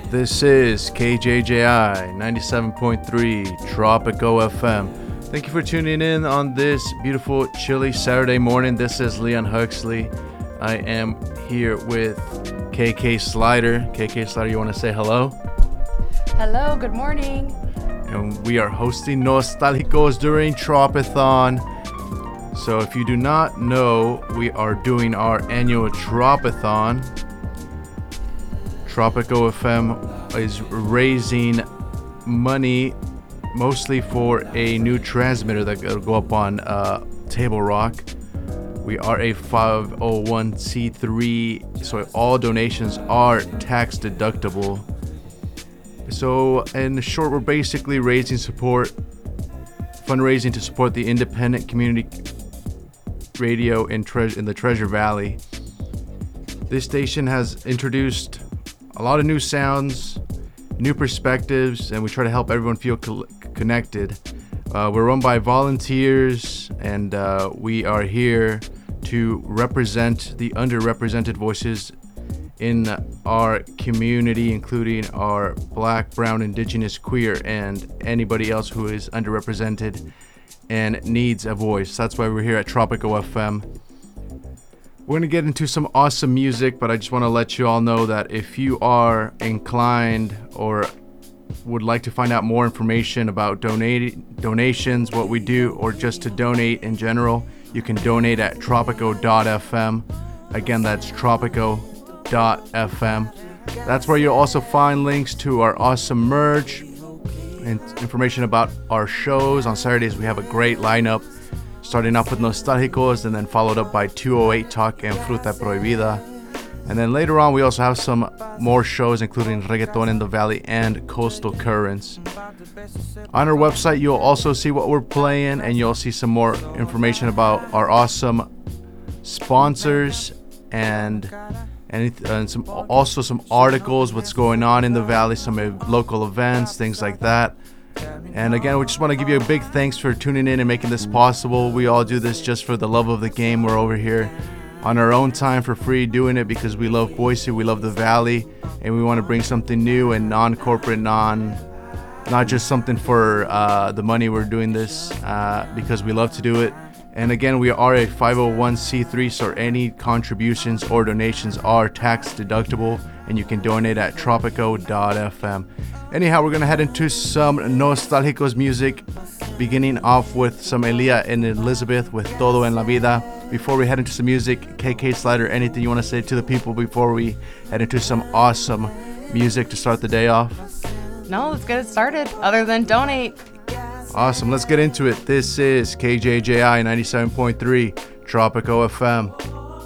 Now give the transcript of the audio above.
This is KJJI 97.3 Tropico FM. Thank you for tuning in on this beautiful, chilly Saturday morning. This is Leon Huxley. I am here with KK Slider. KK Slider, you want to say hello? Hello, good morning. And we are hosting Nostalgicos during Tropathon. So if you do not know, we are doing our annual Tropathon. Tropico FM is raising money mostly for a new transmitter that will go up on Table Rock. We are a 501c3, so all donations are tax deductible. So in short, we're basically fundraising to support the independent community radio in the Treasure Valley. This station has introduced a lot of new sounds, new perspectives, and we try to help everyone feel connected. We're run by volunteers, and we are here to represent the underrepresented voices in our community, including our Black, Brown, Indigenous, queer, and anybody else who is underrepresented and needs a voice. That's why we're here at Tropico FM. We're going to get into some awesome music, but I just want to let you all know that if you are inclined or would like to find out more information about donations, what we do, or just to donate in general, you can donate at tropico.fm. Again, that's tropico.fm. That's where you'll also find links to our awesome merch and information about our shows. On Saturdays, we have a great lineup, starting off with Nostalgicos and then followed up by 208 Talk and Fruta Prohibida. And then later on, we also have some more shows, including Reggaeton in the Valley and Coastal Currents. On our website, you'll also see what we're playing, and you'll see some more information about our awesome sponsors and some articles, what's going on in the Valley, some local events, things like that. And again, we just want to give you a big thanks for tuning in and making this possible. We all do this just for the love of the game. We're over here on our own time for free, doing it because we love Boise, we love the Valley, and we want to bring something new and non-corporate, not just something for the money. We're doing this because we love to do it. And again, we are a 501c3, so any contributions or donations are tax deductible, and you can donate at tropico.fm. Anyhow, we're going to head into some Nostalgicos music, beginning off with some Elia and Elizabeth with Todo en la Vida. Before we head into some music, KK Slider, anything you want to say to the people before we head into some awesome music to start the day off? No, let's get it started, other than donate. Awesome, let's get into it. This is KJJI 97.3 Tropico FM.